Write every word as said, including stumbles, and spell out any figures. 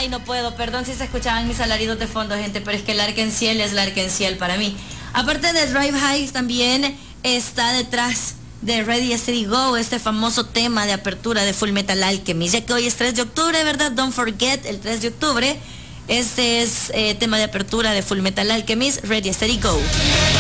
Ay, no puedo, perdón si se escuchaban mis alaridos de fondo, gente, pero es que el Arkenciel es el Arkenciel para mí. Aparte de Drive High, también está detrás de Ready Steady Go, este famoso tema de apertura de Full Metal Alchemist, ya que hoy es tres de octubre, ¿verdad? Don't forget, el tres de octubre, este es eh, tema de apertura de Full Metal Alchemist, Ready Steady Go.